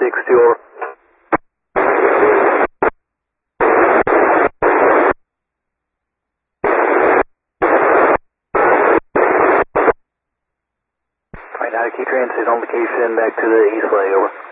262 over. Alright, now keep transit on location back to the east leg, over.